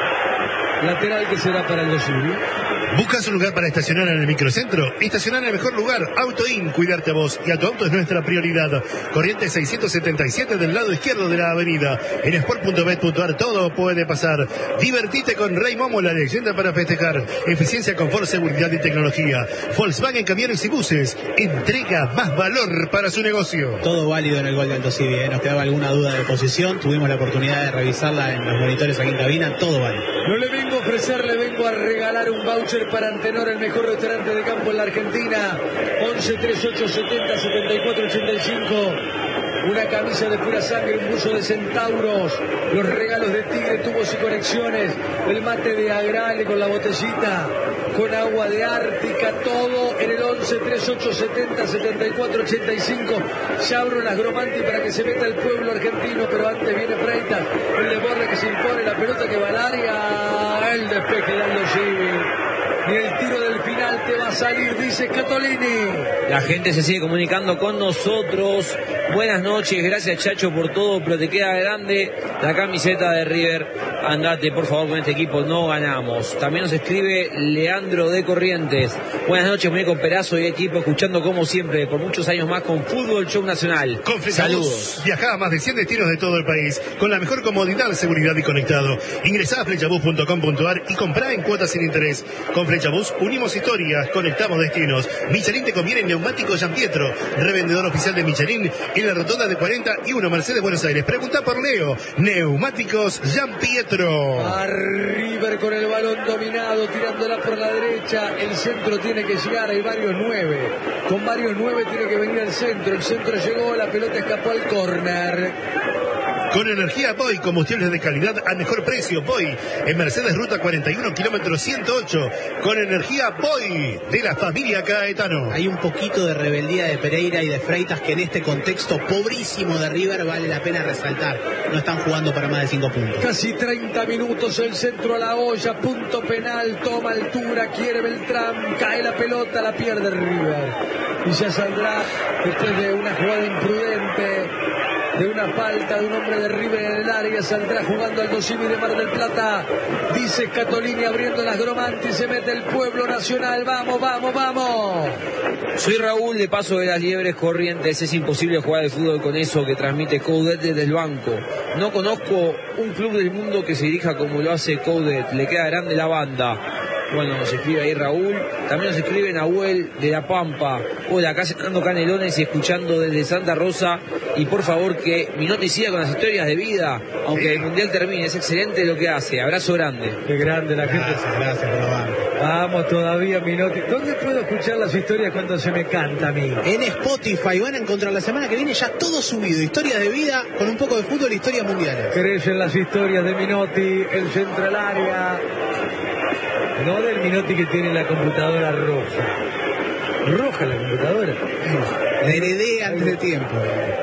Lateral que será para el Dosivi. ¿Buscas un lugar para estacionar en el microcentro? Estacionar en el mejor lugar. AutoIn, cuidarte a vos y a tu auto es nuestra prioridad. Corrientes seiscientos setenta y siete del lado izquierdo de la avenida. En sport punto bet punto ar todo puede pasar. Divertite con Rey Momo, la leyenda para festejar. Eficiencia, confort, seguridad y tecnología. Volkswagen Camiones y Buses. Entrega más valor para su negocio. Todo válido en el gol de Aldo Civi, ¿eh? Nos quedaba alguna duda de posición. Tuvimos la oportunidad de revisarla en los monitores aquí en cabina. Todo válido. No le vengo a ofrecer, le vengo a regalar un voucher para Antenor, el mejor restaurante de campo en la Argentina. Once treinta y ocho setenta setenta y cuatro ochenta y cinco. Una camisa de pura sangre, un buzo de centauros, los regalos de Tigre, tubos y conexiones, el mate de Agrale con la botellita, con agua de Ártica, todo en el once treinta y ocho setenta setenta y cuatro ochenta y cinco. Ya abro las Gromanti para que se meta el pueblo argentino, pero antes viene Freitas, el desborde que se impone, la pelota que va al área, el despeje de Aldo Civi. Y el tiro del final te va a salir, dice Catolini. La gente se sigue comunicando con nosotros. Buenas noches, gracias Chacho por todo, pero te queda grande la camiseta de River. Andate por favor con este equipo, no ganamos. También nos escribe Leandro de Corrientes. Buenas noches, muñeco Perazo y equipo, escuchando como siempre por muchos años más con Fútbol Show Nacional. Con Saludos. Viajá a más de cien destinos de todo el país con la mejor comodidad, seguridad y conectado. Ingresá a flechabus punto com punto ar y comprá en cuotas sin interés. Con Flechabus unimos historias, conectamos destinos. Michelin te conviene en neumáticos San Pietro, revendedor oficial de Michelin en la rotonda de cuarenta y uno Mercedes Buenos Aires. Pregunta por Leo. Neumáticos San Pietro. A River con el balón dominado, tirándola por la derecha. El centro tiene que llegar, hay varios nueve. Con varios nueve tiene que venir el centro. El centro llegó, la pelota escapó al córner. Con energía Boy, combustibles de calidad al mejor precio. Boy, en Mercedes Ruta cuarenta y uno, kilómetro ciento ocho. Con energía Boy, de la familia Caetano. Hay un poquito de rebeldía de Pereira y de Freitas que en este contexto pobrísimo de River vale la pena resaltar. No están jugando para más de cinco puntos. Casi treinta minutos, el centro a la olla, punto penal, toma altura, quiere Beltrán, cae la pelota, la pierde River. Y ya saldrá después de una jugada imprudente, de una falta de un hombre de River en el área, saldrá jugando Aldo Civi de Mar del Plata. Dice Catolini abriendo las Gromanti, se mete el pueblo nacional. Vamos, vamos, vamos. Soy Raúl de Paso de las Liebres Corrientes. Es imposible jugar al fútbol con eso que transmite Coudet desde el banco. No conozco un club del mundo que se dirija como lo hace Coudet. Le queda grande la banda. Bueno, nos escribe ahí Raúl. También nos escribe Nahuel de La Pampa. Hola, acá cenando canelones y escuchando desde Santa Rosa. Y por favor que Minotti siga con las historias de vida, aunque el Mundial termine. Es excelente lo que hace. Abrazo grande. Qué grande la gente. Gracias, gracias por la banda. Vamos todavía, Minotti. ¿Dónde puedo escuchar las historias cuando se me canta a mí? En Spotify van a encontrar la semana que viene ya todo subido. Historias de vida con un poco de fútbol e historias mundiales. ¿Crees en las historias de Minotti? El centro al área. No del Minotti que tiene la computadora roja. Roja la computadora. La heredé antes de tiempo.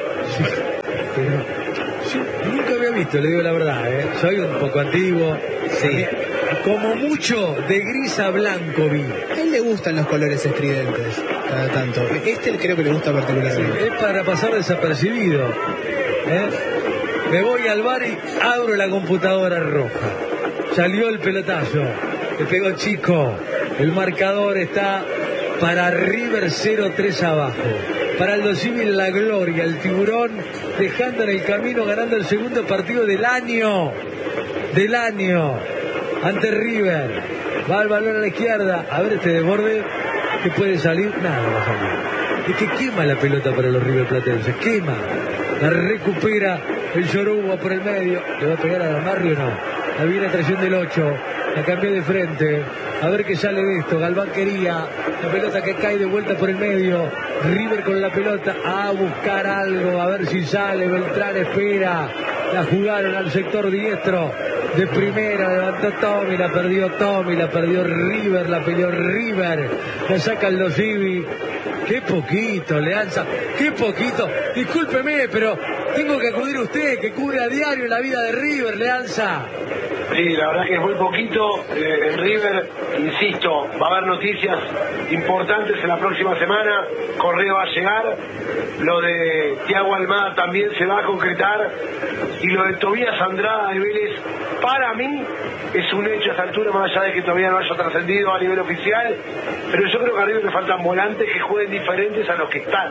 Pero yo nunca había visto, le digo la verdad, ¿eh? Soy un poco antiguo. Sí. Como mucho de gris a blanco vi. A él le gustan los colores estridentes. cada tanto. Este creo que le gusta particularmente. Sí, es para pasar desapercibido. ¿eh? Me voy al bar y abro la computadora roja. Salió el pelotazo. Le pegó Chico. El marcador está para River cero tres abajo. Para Aldo Civil la gloria. El Tiburón dejando en el camino, ganando el segundo partido del año. Del año. Ante River. Va el balón a la izquierda. A ver este desborde. ¿Qué puede salir? Nada va a salir. Es que quema la pelota para los River platenses. Quema. La recupera el Yoruba por el medio. ¿Le va a pegar a Damarri o no? La viene trayendo el ocho. La cambió de frente. A ver qué sale de esto. Galván quería. La pelota que cae de vuelta por el medio. River con la pelota a buscar algo. A ver si sale. Beltrán espera. La jugaron al sector diestro. De primera levantó Tommy. La perdió Tommy. La perdió River. La peleó River. La saca el Dosivi. Qué poquito, Leanza. Qué poquito. Discúlpeme, pero tengo que acudir a usted, que cubre a diario la vida de River, Leanza. Sí, la verdad que es muy poquito. Eh, en River, insisto, va a haber noticias importantes en la próxima semana. Correa va a llegar. Lo de Thiago Almada también se va a concretar. Y lo de Tobías Andrada de Vélez, para mí, es un hecho a esta altura, más allá de que todavía no haya trascendido a nivel oficial. Pero yo creo que a River le faltan volantes que jueguen diferentes a los que están.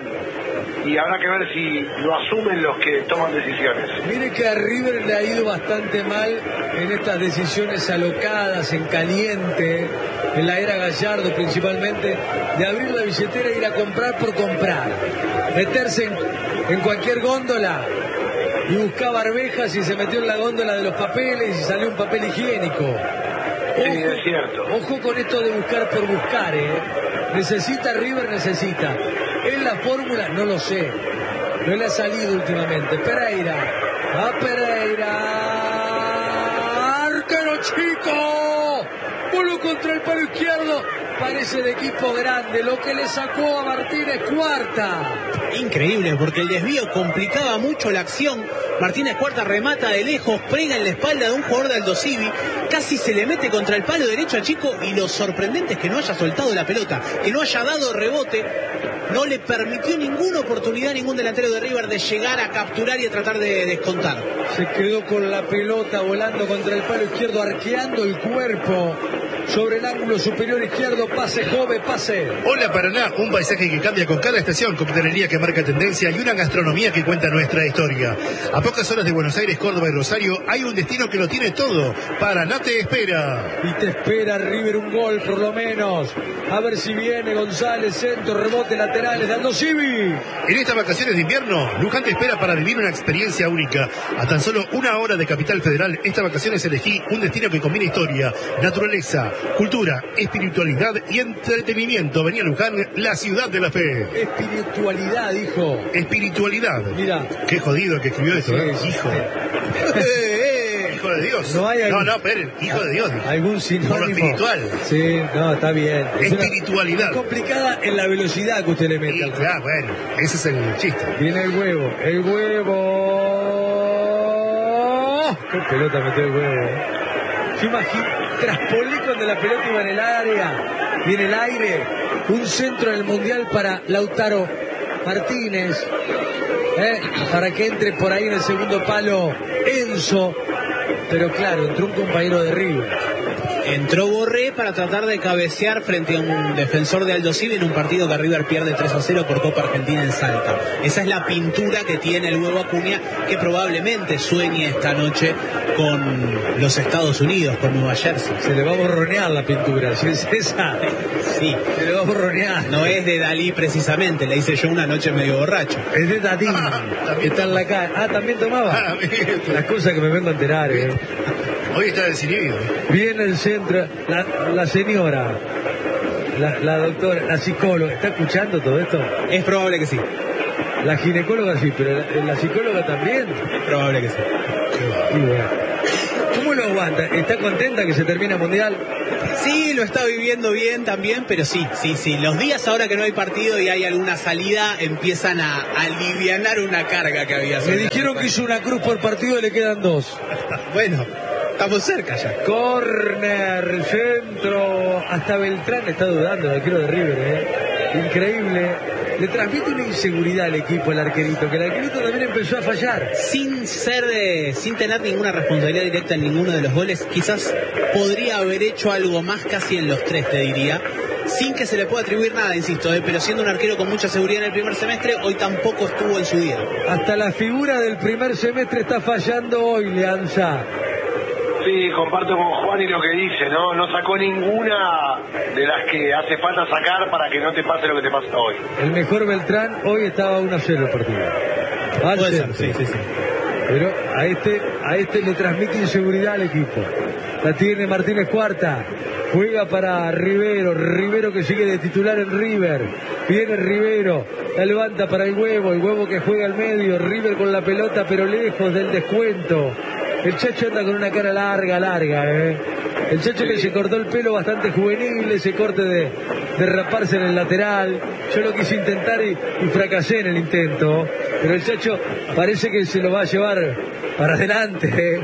Y habrá que ver si lo asumen los que toman decisiones. Mire que a River le ha ido bastante mal en estas decisiones alocadas, en caliente, en la era Gallardo principalmente, de abrir la billetera e ir a comprar por comprar. Meterse en, en cualquier góndola y buscar barbejas y se metió en la góndola de los papeles y salió un papel higiénico. Ojo, sí, es cierto. Ojo con esto de buscar por buscar, ¿eh? Necesita River, necesita. ¿Es la fórmula? No lo sé. No le ha salido últimamente. Pereira. A Pereira. Arquero Chico. Voló contra el palo izquierdo. Parece de equipo grande. Lo que le sacó a Martínez, cuarta. Increíble, porque el desvío complicaba mucho la acción. Martínez Cuarta remata de lejos, prega en la espalda de un jugador de Aldo Civi, casi se le mete contra el palo derecho a Chico, y lo sorprendente es que no haya soltado la pelota, que no haya dado rebote. No le permitió ninguna oportunidad a ningún delantero de River de llegar a capturar y a tratar de descontar. Se quedó con la pelota volando contra el palo izquierdo, arqueando el cuerpo sobre el ángulo superior izquierdo. Pase, Jove, pase. Hola Paraná, un paisaje que cambia con cada estación, coctelería que marca tendencia y una gastronomía que cuenta nuestra historia. A pocas horas de Buenos Aires, Córdoba y Rosario hay un destino que lo tiene todo. Paraná te espera. Y te espera River un gol por lo menos. A ver si viene González, centro, rebote laterales de Aldo Civi. En estas vacaciones de invierno, Luján te espera para vivir una experiencia única. A tan solo una hora de Capital Federal, estas vacaciones elegí un destino que combina historia, naturaleza, cultura, espiritualidad y entretenimiento. Venía Luján, la ciudad de la fe. Espiritualidad, hijo. Espiritualidad. Mira. Qué jodido que escribió esto, Sí, ¿eh? sí, Hijo. sí. Hijo de Dios. No hay algún... no, no, esperen, hijo de Dios. Algún sinónimo. Por lo espiritual. Sí, no, está bien. Es espiritualidad. una... complicada en la velocidad que usted le mete. Sí, al claro, bueno, ese es el chiste. Viene el huevo, el huevo. Qué pelota metió el huevo. Se imagina, traspolé cuando la pelota iba en el área, y en el aire, un centro en el Mundial para Lautaro Martínez, ¿eh? Para que entre por ahí en el segundo palo Enzo, pero claro, entró un compañero de River. Entró Borré para tratar de cabecear frente a un defensor de Aldo Civi en un partido que River pierde tres a cero por Copa Argentina en Salta. Esa es la pintura que tiene el huevo Acuña, que probablemente sueñe esta noche con los Estados Unidos, con Nueva Jersey. Se le va a borronear la pintura, ¿sí es esa? Sí. Se le va a borronear. No es de Dalí precisamente, la hice yo una noche medio borracho. Es de Dalí, que está en la calle. Ah, ¿también tomaba? Ah, las cosas que me vengo a enterar, ¿eh? Hoy está desinhibido. Viene el centro, la, la señora, la, la doctora, la psicóloga, ¿está escuchando todo esto? Es probable que sí. La ginecóloga sí, pero la, la psicóloga también. Es probable que sí. Y bueno, ¿cómo lo aguanta? ¿Está contenta que se termina el Mundial? Sí, lo está viviendo bien también, pero sí, sí, sí. Los días ahora que no hay partido y hay alguna salida empiezan a alivianar una carga que había. Me dijeron que hizo una cruz por partido y le quedan dos. Bueno, estamos cerca ya. Corner, centro. Hasta Beltrán está dudando, el arquero de River, ¿eh? increíble. Le transmite una inseguridad al equipo, el arquerito, que el arquerito también empezó a fallar. Sin ser de, sin tener ninguna responsabilidad directa en ninguno de los goles, quizás podría haber hecho algo más casi en los tres, te diría. Sin que se le pueda atribuir nada, insisto, eh, pero siendo un arquero con mucha seguridad en el primer semestre, hoy tampoco estuvo en su día. Hasta la figura del primer semestre está fallando hoy, Leanza. Sí, comparto con Juan y lo que dice, ¿no? No sacó ninguna de las que hace falta sacar para que no te pase lo que te pasa hoy. El mejor Beltrán hoy estaba uno a cero el partido. Puede ser, sí, sí, sí. Pero a este, a este le transmite inseguridad al equipo. La tiene Martínez Cuarta. Juega para Rivero. Rivero que sigue de titular en River. Viene Rivero. La levanta para el Huevo. El Huevo que juega al medio. River con la pelota pero lejos del descuento. El Chacho anda con una cara larga, larga, ¿eh? El Chacho que se cortó el pelo bastante juvenil, ese corte de, de raparse en el lateral. Yo lo quise intentar y, y fracasé en el intento. Pero el Chacho parece que se lo va a llevar para adelante, ¿eh?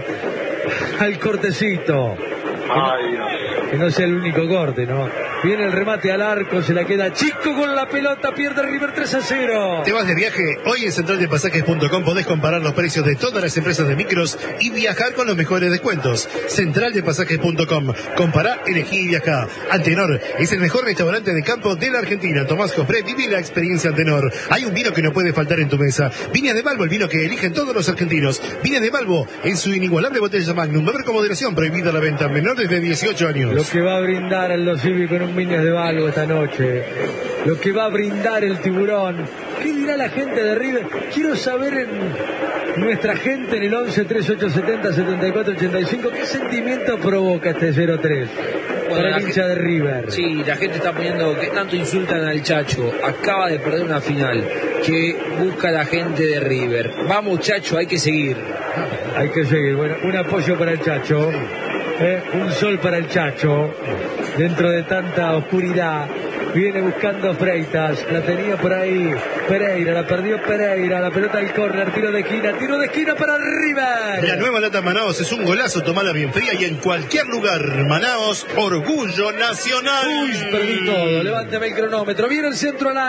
Al cortecito. Ay, Dios. Que no sea el único corte, ¿no? Viene el remate al arco, se la queda Chico con la pelota, pierde River tres a cero. ¿Te vas de viaje? Hoy en central de pasajes punto com podés comparar los precios de todas las empresas de micros y viajar con los mejores descuentos. central de pasajes punto com. Compará, elegí y viajá. Antenor es el mejor restaurante de campo de la Argentina. Tomás Jofré, viví la experiencia Antenor. Hay un vino que no puede faltar en tu mesa. Viñas de Balbo, el vino que eligen todos los argentinos. Viñas de Balbo en su inigualable botella Magnum. Beber con moderación, prohibida la venta. Menores de dieciocho años. Lo que va a brindar Aldo Civi con un Viñas de Balbo esta noche. Lo que va a brindar el Tiburón. ¿Qué dirá la gente de River? Quiero saber en nuestra gente en el once, treinta y ocho, setenta, setenta y cuatro, ochenta y cinco, ¿qué sentimiento provoca este cero tres? Para el hincha de River. Sí, la gente está poniendo que tanto insultan al Chacho. Acaba de perder una final que busca la gente de River. Vamos, Chacho, hay que seguir. Hay que seguir. Bueno, un apoyo para el Chacho. Eh, un sol para el Chacho. Dentro de tanta oscuridad. Viene buscando Freitas, la tenía por ahí Pereira, la perdió Pereira, la pelota al córner, tiro de esquina, tiro de esquina para River. La nueva lata Manaos es un golazo, tomala bien fría y en cualquier lugar. Manaos, orgullo nacional. Uy, perdí todo, levántame el cronómetro, viene el centro al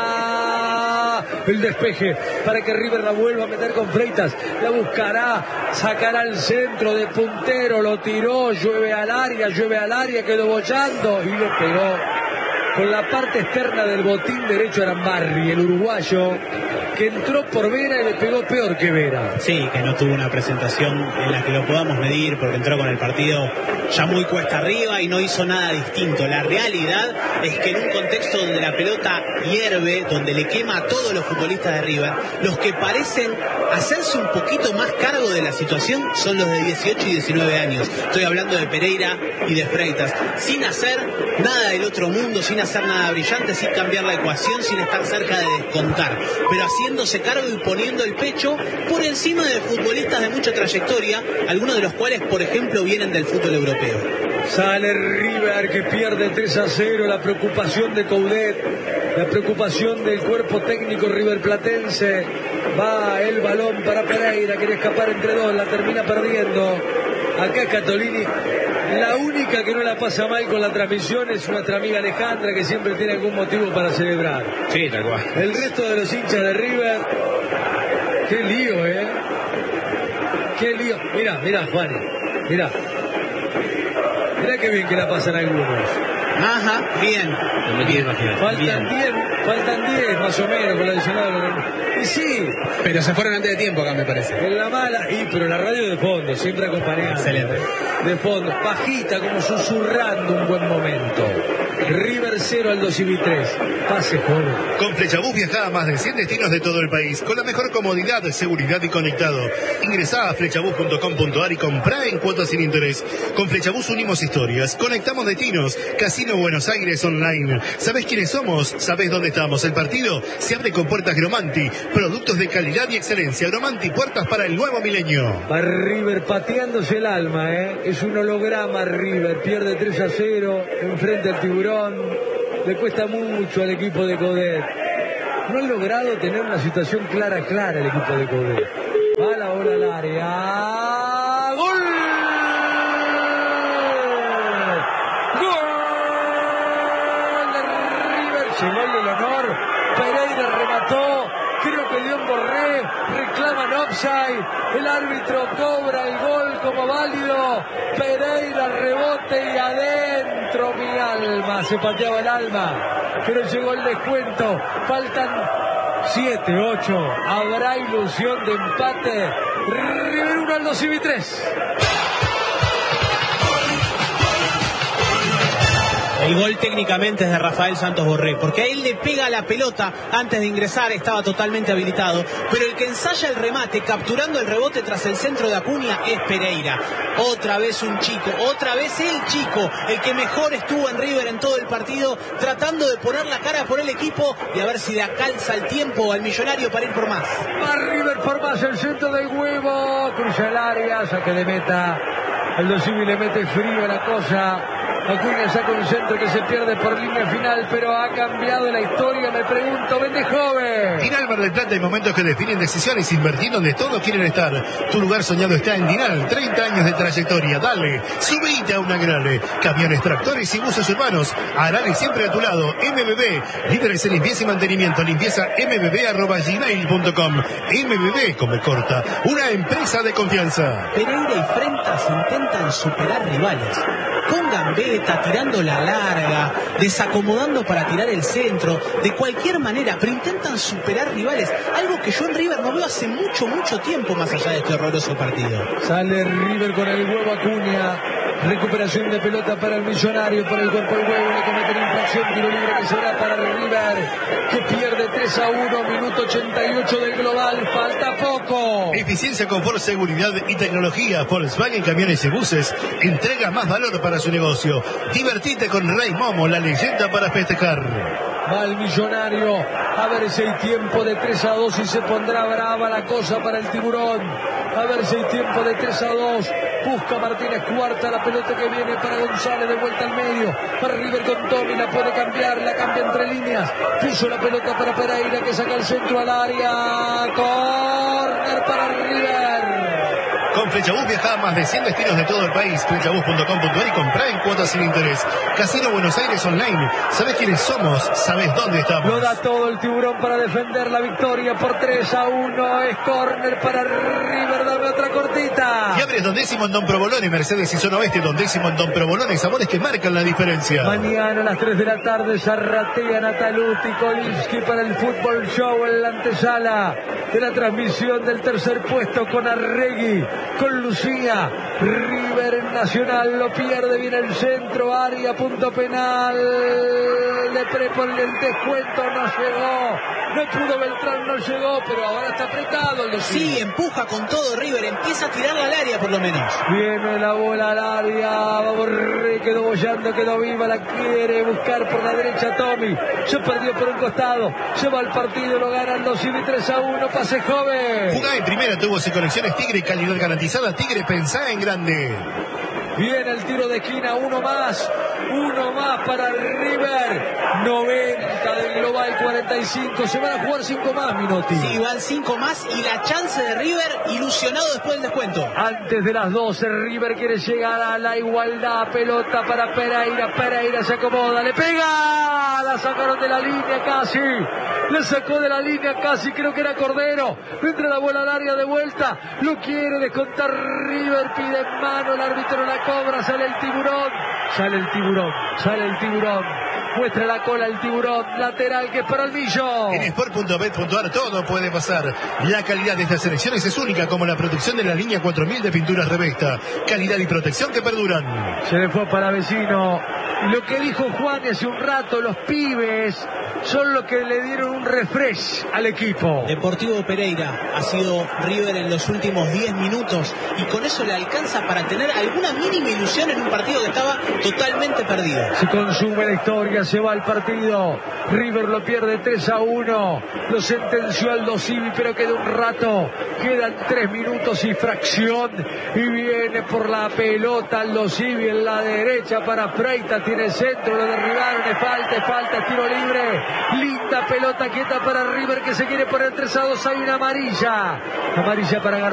área, el despeje para que River la vuelva a meter con Freitas, la buscará, sacará el centro de puntero, lo tiró, llueve al área, llueve al área, quedó bollando y lo pegó con la parte externa del botín derecho a Arambarri, el uruguayo, que entró por Vera y le pegó peor que Vera. Sí, que no tuvo una presentación en la que lo podamos medir, porque entró con el partido ya muy cuesta arriba y no hizo nada distinto. La realidad es que en un contexto donde la pelota hierve, donde le quema a todos los futbolistas de River, los que parecen hacerse un poquito más cargo de la situación son los de dieciocho y diecinueve años. Estoy hablando de Pereira y de Freitas, sin hacer nada del otro mundo, sin hacer nada brillante, sin cambiar la ecuación, sin estar cerca de descontar, pero haciéndose cargo y poniendo el pecho por encima de futbolistas de mucha trayectoria, algunos de los cuales, por ejemplo, vienen del fútbol europeo. Sale River que pierde tres a cero, la preocupación de Coudet, la preocupación del cuerpo técnico riverplatense. Va el balón para Pereira, quiere escapar entre dos, la termina perdiendo. Acá Catolini, la única que no la pasa mal con la transmisión es nuestra amiga Alejandra, que siempre tiene algún motivo para celebrar. Sí, tal cual. El resto de los hinchas de River, qué lío, ¿eh? Qué lío. Mira, mira, Juan, mira. Mira qué bien que la pasan algunos. Ajá, bien. Faltan diez, faltan diez más o menos con la adicional. Y sí. Pero se fueron antes de tiempo acá, me parece. En la mala, y pero la radio de fondo, siempre acompañando. Excelente. De fondo, bajita, como susurrando un buen momento. River cero al dos y tres. Pase, joven. Con Flechabús viajá a más de cien destinos de todo el país, con la mejor comodidad, seguridad y conectado. Ingresá a flechabús punto com punto ar y comprá en cuotas sin interés. Con Flechabús unimos historias, conectamos destinos. Casino Buenos Aires Online. ¿Sabés quiénes somos? ¿Sabés dónde estamos? El partido se abre con puertas Gromanti. Productos de calidad y excelencia. Gromanti, puertas para el nuevo milenio. Va River pateándose el alma, ¿eh? Es un holograma River. Pierde tres a cero. Enfrente al Tiburón. Le cuesta mucho al equipo de Coudet. No ha logrado tener una situación clara, clara el equipo de Coudet. Va la bola al área. ¡Gol! ¡Gol! De River ese gol del honor. Pereira remató, creo que dio un Borré, reclaman offside, el árbitro cobra el gol como válido. Pereira rebote y adentro, mi alma, se pateaba el alma, pero llegó el descuento, faltan siete, ocho, habrá ilusión de empate. River uno, Aldo Civi tres. El gol técnicamente es de Rafael Santos Borré, porque a él le pega la pelota antes de ingresar, estaba totalmente habilitado, pero el que ensaya el remate, capturando el rebote tras el centro de Acuña, es Pereira. Otra vez un chico, otra vez el chico, el que mejor estuvo en River en todo el partido, tratando de poner la cara por el equipo y a ver si le alcanza el tiempo al millonario para ir por más. Va River por más, el centro del huevo, cruza el área, saque de meta. Aldo Civi le mete frío a la cosa. Acuña saca un centro que se pierde por línea final, pero ha cambiado la historia, me pregunto, vende joven. Dinal Mar del Plata, hay momentos que definen decisiones, invertir donde todos quieren estar. Tu lugar soñado está en Dinal, treinta años de trayectoria, dale, subite a una Agrale. Camiones, tractores y buses urbanos, Agrale siempre a tu lado. M B B, líderes en limpieza y mantenimiento, limpieza m b b arroba gmail punto com. M B B, come corta, una empresa de confianza. Pereira y Frentas intentan superar rivales. Pongan beta, tirando la larga, desacomodando para tirar el centro, de cualquier manera, pero intentan superar rivales, algo que yo en River no veo hace mucho, mucho tiempo, más allá de este horroroso partido. Sale River con el huevo Acuña, recuperación de pelota para el millonario, por el cuerpo del huevo, le cometen infracción, tiro libre que será para River, que pierde tres a uno, minuto ochenta y ocho del global, falta poco. Eficiencia, confort, seguridad y tecnología. Volkswagen Camiones y Buses entrega más valor para su negocio. Divertite con Rey Momo, la leyenda para festejar. Va el millonario, a ver si hay tiempo de tres a dos y se pondrá brava la cosa para el tiburón. A ver si hay tiempo de tres a dos. Busca Martínez Cuarta, la pelota que viene para González, de vuelta al medio. Para River con Tommy, la puede cambiar, la cambia entre líneas. Puso la pelota para Pereira, que saca el centro al área. Córner para River. Con Flechabús viaja a más de cien destinos de todo el país. Flechabús punto com punto a r y compra en cuotas sin interés. Casino Buenos Aires Online. ¿Sabés quiénes somos? ¿Sabés dónde estamos? Lo da todo el tiburón para defender la victoria por tres a uno. Es córner para River. Dame otra cortita. Fiambres Don Décimo en Don Provolone, Mercedes y Zona Oeste. Don Décimo en Don Provolone. Sabores que marcan la diferencia. Mañana a las tres de la tarde Zarratea, Nataluti, Kolinsky para el Fútbol Show en la antesala de la transmisión del tercer puesto con Arregui, con Lucía. River en Nacional lo pierde, viene el centro, área, punto penal. Le prepone el descuento, no llegó. No pudo Beltrán, no llegó, pero ahora está apretado el Sí, empuja con todo River, empieza a tirarla al área por lo menos. Viene la bola al área, va Borré, quedó bollando, quedó viva, la quiere buscar por la derecha Tommy. Se perdió por un costado, lleva el partido, lo gana Aldo Civi tres a uno, pase joven. Jugá en primera, tuvo conexiones Tigre, calidad garantizada. Tigre, pensá en grande. Viene el tiro de esquina, uno más, uno más para River. noventa del global, cuarenta y cinco. Se van a jugar cinco más, Minotti. Sí, van cinco más y la chance de River ilusionado después del descuento. Antes de las doce, River quiere llegar a la igualdad. Pelota para Pereira. Pereira se acomoda, le pega. La sacaron de la línea casi. Le sacó de la línea casi, creo que era Cordero. Entra la bola al área de vuelta. Lo quiere descontar River. Pide en mano, el árbitro la cobra. Sale el tiburón. Sale el tiburón. Sale el tiburón. Muestra la cola el tiburón, lateral que es para el Millo. En sport punto bet punto a r todo puede pasar. La calidad de estas selecciones es única, como la protección de la línea cuatro mil de pinturas Revesta. Calidad y protección que perduran. Se le fue para Vecino. Lo que dijo Juan hace un rato, los pibes son los que le dieron un refresh al equipo. Deportivo Pereira ha sido River en los últimos diez minutos y con eso le alcanza para tener alguna mínima ilusión en un partido que estaba totalmente perdido. Se consume la historia, se va el partido. River lo pierde tres a uno. Lo sentenció Aldo Civi, pero queda un rato. Quedan tres minutos y fracción. Y viene por la pelota Aldo Civi en la derecha para Freitas. Tiene centro, lo derribaron, es falta, es falta, es tiro libre. Linda pelota quieta para River que se quiere poner tres a dos. Hay una amarilla. Amarilla para García.